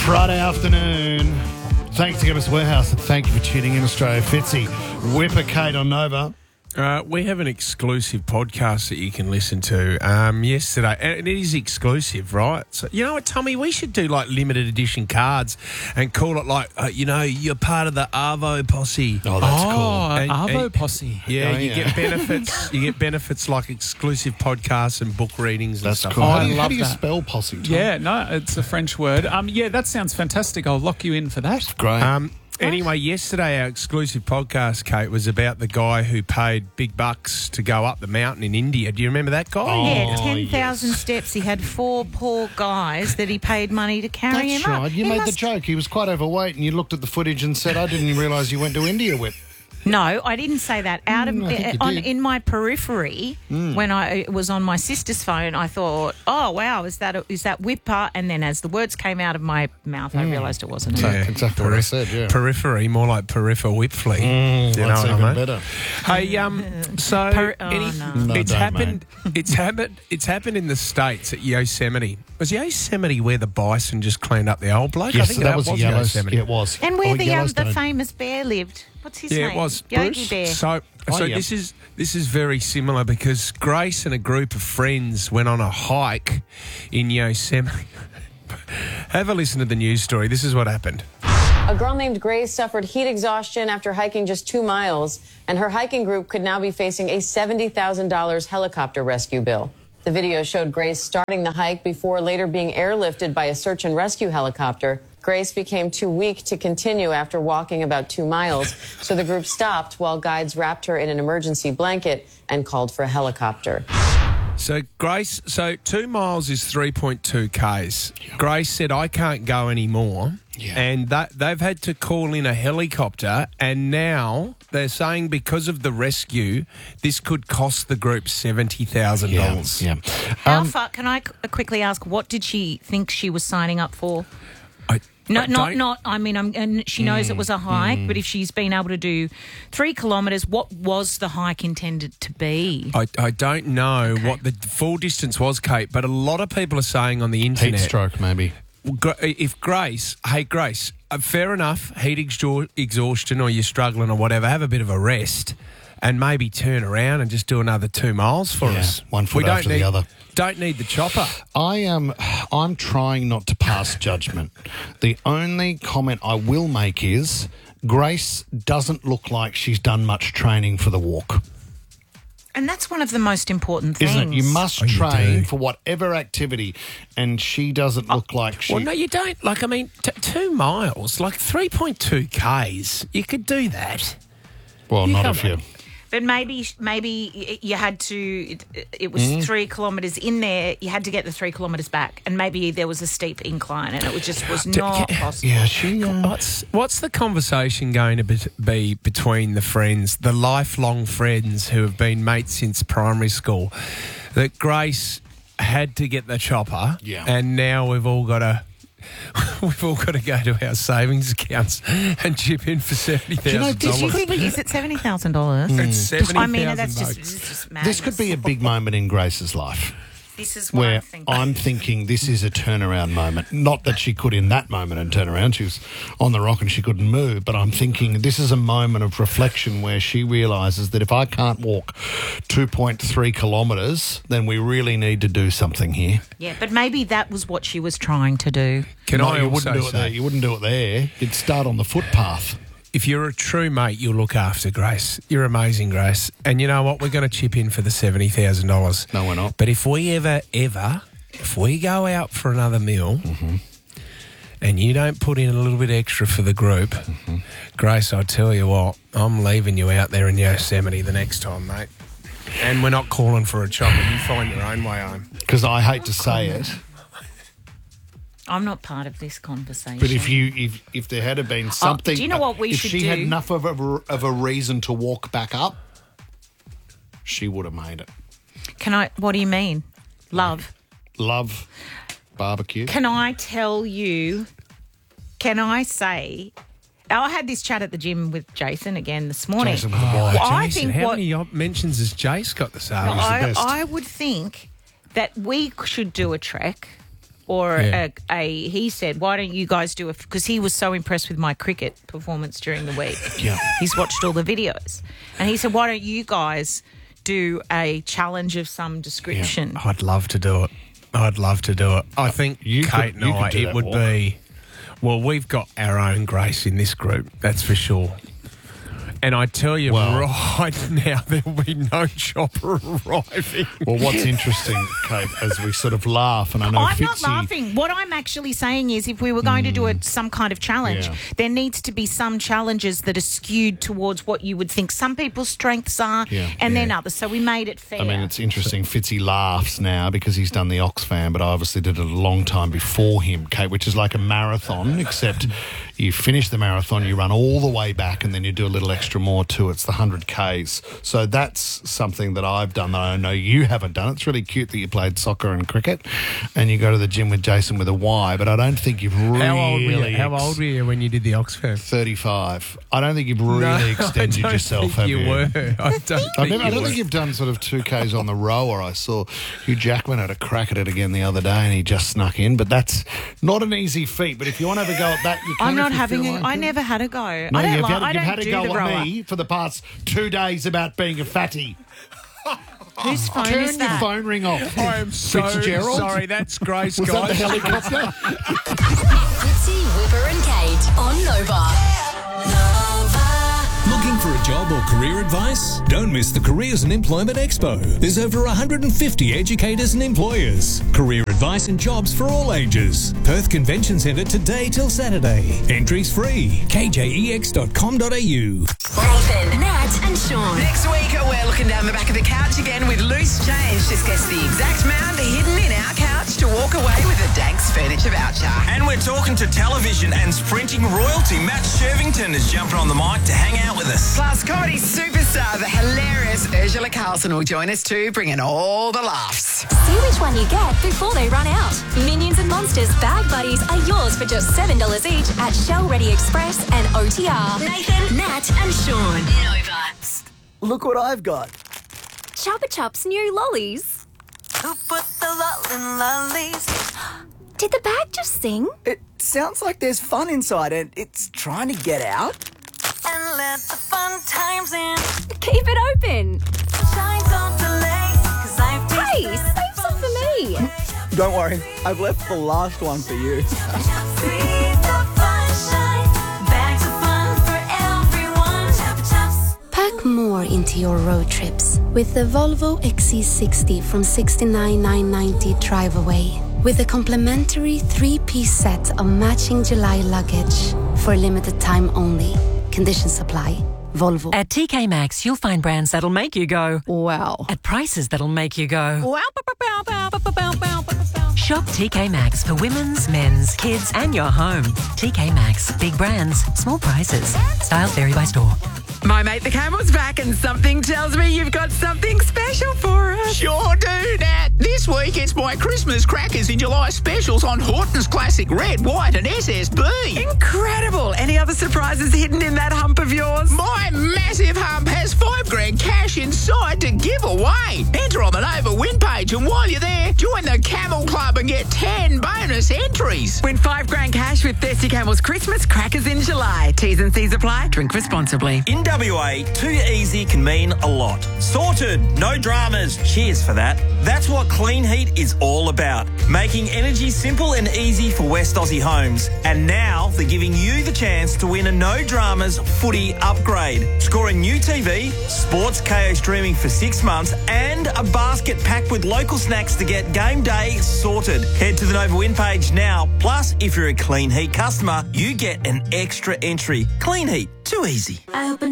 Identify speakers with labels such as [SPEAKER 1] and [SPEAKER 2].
[SPEAKER 1] Friday afternoon. Thanks to Chemist Warehouse and thank you for tuning in, Australia. Fitzy, Whipper, Kate on Nova.
[SPEAKER 2] We have an exclusive podcast that you can listen to yesterday, and it is exclusive, right? So, you know what, Tommy, we should do like limited edition cards and call it like, you're part of the Arvo posse.
[SPEAKER 1] Oh, that's cool.
[SPEAKER 3] Arvo posse.
[SPEAKER 2] Yeah,
[SPEAKER 1] Oh,
[SPEAKER 2] you
[SPEAKER 1] yeah.
[SPEAKER 2] get benefits. You get benefits like exclusive podcasts and book readings and
[SPEAKER 1] That's
[SPEAKER 2] stuff.
[SPEAKER 1] cool.
[SPEAKER 3] Oh,
[SPEAKER 1] How
[SPEAKER 3] I
[SPEAKER 1] do you
[SPEAKER 3] love that.
[SPEAKER 1] spell posse, Tom?
[SPEAKER 3] Yeah, no, it's a French word. Yeah, that sounds fantastic. I'll lock you in for that.
[SPEAKER 1] Great.
[SPEAKER 2] Anyway, yesterday our exclusive podcast, Kate, was about the guy who paid big bucks to go up the mountain in India. Do you remember that guy?
[SPEAKER 4] Yeah,
[SPEAKER 1] Oh,
[SPEAKER 4] 10,000 steps. He had 4 poor guys that he paid money to carry
[SPEAKER 1] That's
[SPEAKER 4] him up.
[SPEAKER 1] right. You
[SPEAKER 4] He
[SPEAKER 1] made the
[SPEAKER 4] must-
[SPEAKER 1] joke. He was quite overweight and you looked at the footage and said, I didn't realise you went to India, Whip.
[SPEAKER 4] No, I didn't say that.
[SPEAKER 1] I think you did.
[SPEAKER 4] In my periphery, when I was on my sister's phone, I thought, "Oh wow, is that Whipper?" And then as the words came out of my mouth, I realised it wasn't.
[SPEAKER 1] Yeah. Exactly what I said, yeah.
[SPEAKER 2] Periphery, more like peripher Whipfley. You know
[SPEAKER 1] That's
[SPEAKER 2] what I
[SPEAKER 1] even
[SPEAKER 2] mean?
[SPEAKER 1] better.
[SPEAKER 2] Hey, so
[SPEAKER 4] no.
[SPEAKER 2] it's
[SPEAKER 1] don't,
[SPEAKER 2] happened. It's happened in the States at Yosemite. Was Yosemite where the bison just cleaned up the old bloke? I
[SPEAKER 1] Yes,
[SPEAKER 2] think
[SPEAKER 1] that was
[SPEAKER 2] Yosemite.
[SPEAKER 1] Yeah, it was.
[SPEAKER 4] And where the
[SPEAKER 1] Yellowstone.
[SPEAKER 4] famous bear lived. What's his
[SPEAKER 2] Yeah,
[SPEAKER 4] name?
[SPEAKER 2] it was
[SPEAKER 4] Yogi
[SPEAKER 2] Bruce.
[SPEAKER 4] Bear.
[SPEAKER 2] So
[SPEAKER 1] yeah.
[SPEAKER 2] this is very similar because Grace and a group of friends went on a hike in Yosemite. Have a listen to the news story. This is what happened.
[SPEAKER 5] A girl named Grace suffered heat exhaustion after hiking just 2 miles, and her hiking group could now be facing a $70,000 helicopter rescue bill. The video showed Grace starting the hike before later being airlifted by a search and rescue helicopter. Grace became too weak to continue after walking about 2 miles, so the group stopped while guides wrapped her in an emergency blanket and called for a helicopter.
[SPEAKER 2] So 2 miles is 3.2 Ks. Grace said, I can't go anymore.
[SPEAKER 1] Yeah.
[SPEAKER 2] And they've had to call in a helicopter, and now they're saying because of the rescue, this could cost the group $70,000.
[SPEAKER 1] Yeah.
[SPEAKER 4] How far? Can I quickly ask? What did she think she was signing up for? Not. I mean, and she knows it was a hike, but if she's been able to do 3 kilometres, what was the hike intended to be?
[SPEAKER 2] I don't know what the full distance was, Kate, but a lot of people are saying on the
[SPEAKER 1] Heat
[SPEAKER 2] internet...
[SPEAKER 1] stroke, maybe.
[SPEAKER 2] If Grace, fair enough, heat exhaustion or you're struggling or whatever, have a bit of a rest and maybe turn around and just do another 2 miles for us.
[SPEAKER 1] One foot after the other.
[SPEAKER 2] Don't need the chopper.
[SPEAKER 1] I'm trying not to pass judgment. The only comment I will make is Grace doesn't look like she's done much training for the walk.
[SPEAKER 4] And that's one of the most important things.
[SPEAKER 1] Isn't it? You must
[SPEAKER 2] you
[SPEAKER 1] train
[SPEAKER 2] do.
[SPEAKER 1] for whatever activity, and she doesn't look like she...
[SPEAKER 2] Well, no, you don't. 2 miles, 3.2 Ks, you could do that.
[SPEAKER 1] Well, not
[SPEAKER 2] come
[SPEAKER 1] if you...
[SPEAKER 4] But maybe you had to. It was 3 kilometres in there. You had to get the 3 kilometres back, and maybe there was a steep incline, and it was not possible.
[SPEAKER 1] Yeah, she...
[SPEAKER 2] What's the conversation going to be between the friends, the lifelong friends who have been mates since primary school, that Grace had to get the chopper, and now we've all got to go to our savings accounts and chip in for $70,000.
[SPEAKER 4] Did you think is it $70,000?
[SPEAKER 2] It's $70,000.
[SPEAKER 4] I mean, that's just madness.
[SPEAKER 1] This could be a big moment in Grace's life.
[SPEAKER 4] This is what
[SPEAKER 1] Where
[SPEAKER 4] I'm
[SPEAKER 1] thinking this is a turnaround moment. Not that she could in that moment and turn around. She was on the rock and she couldn't move. But I'm thinking this is a moment of reflection where she realises that if I can't walk 2.3 kilometres, then we really need to do something here.
[SPEAKER 4] Yeah, but maybe that was what she was trying to do.
[SPEAKER 2] Can I
[SPEAKER 1] you
[SPEAKER 2] also
[SPEAKER 1] wouldn't do it there.
[SPEAKER 2] say,
[SPEAKER 1] You wouldn't do it there. You'd start on the footpath.
[SPEAKER 2] if you're a true mate, you'll look after Grace. You're amazing, Grace. And you know what? We're going to chip in for the $70,000.
[SPEAKER 1] No, we're not.
[SPEAKER 2] But if we if we go out for another meal and you don't put in a little bit extra for the group, Grace, I tell you what, I'm leaving you out there in Yosemite the next time, mate. And we're not calling for a chopper. You find your own way home.
[SPEAKER 1] Because I hate to say it,
[SPEAKER 4] I'm not part of this conversation.
[SPEAKER 1] but if there had been something,
[SPEAKER 4] do you know what we
[SPEAKER 1] if
[SPEAKER 4] should
[SPEAKER 1] she had
[SPEAKER 4] do?
[SPEAKER 1] enough of a reason to walk back up, she would have made it.
[SPEAKER 4] What do you mean? Love.
[SPEAKER 1] Barbecue.
[SPEAKER 4] Can I tell you, say, I had this chat at the gym with Jason again this morning.
[SPEAKER 1] Jason with the boy.
[SPEAKER 4] I
[SPEAKER 2] Jason,
[SPEAKER 4] think
[SPEAKER 2] how
[SPEAKER 4] what
[SPEAKER 2] many mentions has Jace got this hour?
[SPEAKER 1] the best.
[SPEAKER 4] I would think that we should do a trek or he said, why don't you guys do it? Because he was so impressed with my cricket performance during the week.
[SPEAKER 1] Yeah.
[SPEAKER 4] He's watched all the videos. And he said, why don't you guys do a challenge of some description?
[SPEAKER 2] Yeah. I'd love to do it. I think Kate and I, it would be... Well, we've got our own Grace in this group, that's for sure. And I tell you right now, there will be no chopper arriving.
[SPEAKER 1] Well, what's interesting, Kate, as we sort of laugh, and I know
[SPEAKER 4] I'm
[SPEAKER 1] Fitzy...
[SPEAKER 4] not laughing. What I'm actually saying is if we were going to do some kind of challenge, there needs to be some challenges that are skewed towards what you would think some people's strengths are and then others. So we made it fair.
[SPEAKER 1] I mean, it's interesting. Fitzy laughs now because he's done the Oxfam, but I obviously did it a long time before him, Kate, which is like a marathon, except you finish the marathon, you run all the way back, and then you do a little extra more too. It's the 100 Ks. So that's something that I've done that I know you haven't done. It's really cute that you played soccer and cricket and you go to the gym with Jason with a Y, but I don't think you've really...
[SPEAKER 2] How old were you when you did the Oxfam?
[SPEAKER 1] 35. I don't think you've really extended yourself, have you?
[SPEAKER 2] I don't
[SPEAKER 1] think you've done sort of 2Ks on the rower. I saw Hugh Jackman had a crack at it again the other day and he just snuck in, but that's not an easy feat. But if you want to have a go at that, you can.
[SPEAKER 4] I'm not having a... I never had a go.
[SPEAKER 1] No, you've
[SPEAKER 4] I don't
[SPEAKER 1] had a
[SPEAKER 4] do
[SPEAKER 1] go
[SPEAKER 4] the
[SPEAKER 1] at
[SPEAKER 4] rower.
[SPEAKER 1] me for the past 2 days about being a fatty.
[SPEAKER 4] Whose phone
[SPEAKER 1] Turn
[SPEAKER 4] is
[SPEAKER 1] your
[SPEAKER 4] that?
[SPEAKER 1] phone ring off.
[SPEAKER 2] I am so
[SPEAKER 1] Fitzgerald?
[SPEAKER 2] sorry. That's Grace,
[SPEAKER 1] Was that the
[SPEAKER 2] guys.
[SPEAKER 1] helicopter?
[SPEAKER 6] Fitzy, Whipper and Kate on Nova.
[SPEAKER 7] Looking for a job or career advice? Don't miss the Careers and Employment Expo. There's over 150 educators and employers. Career advice and jobs for all ages. Perth Convention Centre today till Saturday. Entries free. kjex.com.au.
[SPEAKER 6] Nathan, Nat and Sean.
[SPEAKER 8] Next week, we're looking down the back of the couch again with loose change. Just guess the exact amount hidden in our couch to walk away with a Danks furniture voucher.
[SPEAKER 9] And we're talking to television and sprinting royalty. Matt Shervington is jumping on the mic to hang out with us.
[SPEAKER 8] Plus, comedy superstar, the hilarious Ursula Carlson will join us too, bringing all the laughs.
[SPEAKER 6] See which one you get before they run out. Minions and Monsters Bag Buddies are yours for just $7 each at Shell Ready Express and OTR. Nathan, Nat and Sean. Nova.
[SPEAKER 10] Look what I've got.
[SPEAKER 6] Chupa Chups new lollies.
[SPEAKER 8] Who put the lol in lollies?
[SPEAKER 6] Did the bag just sing?
[SPEAKER 10] It sounds like there's fun inside and it's trying to get out.
[SPEAKER 8] And let the fun times in.
[SPEAKER 6] Keep it open.
[SPEAKER 8] Shine, don't delay, 'cause I've
[SPEAKER 6] Hey,
[SPEAKER 8] tasted
[SPEAKER 6] save some for me.
[SPEAKER 10] Don't worry, I've left the last one for you.
[SPEAKER 8] See the fun shine. Bags of fun for everyone. Chupa Chups.
[SPEAKER 11] Pack more into your road trips with the Volvo XC60 from $69,990 drive away. With a complimentary 3-piece set of matching July luggage for a limited time only. Conditions apply. Volvo.
[SPEAKER 12] At TK Maxx, you'll find brands that'll make you go,
[SPEAKER 11] Wow.
[SPEAKER 12] at prices that'll make you go.
[SPEAKER 11] Wow.
[SPEAKER 12] Shop TK Maxx for women's, men's, kids, and your home. TK Maxx, big brands, small prices. Styles vary by store.
[SPEAKER 8] My mate the Camel's back and something tells me you've got something special for us.
[SPEAKER 13] Sure do, Nat. This week it's my Christmas Crackers in July specials on Horton's Classic Red, White and SSB.
[SPEAKER 8] Incredible. Any other surprises hidden in that hump of yours?
[SPEAKER 13] My massive hump has $5,000 cash inside to give away. Enter on the Nova win page and while you're there, join the Camel Club and get 10 bonus entries.
[SPEAKER 8] Win $5,000 cash with Thirsty Camel's Christmas Crackers in July. T's and C's apply. Drink responsibly.
[SPEAKER 9] In WA, too easy can mean a lot. Sorted, no dramas, cheers for that. That's what Clean Heat is all about. Making energy simple and easy for West Aussie homes. And now they're giving you the chance to win a no dramas footy upgrade. Score a new TV, sports KO streaming for 6 months and a basket packed with local snacks to get game day sorted. Head to the Nova win page now. Plus, if you're a Clean Heat customer, you get an extra entry. Clean Heat, too easy.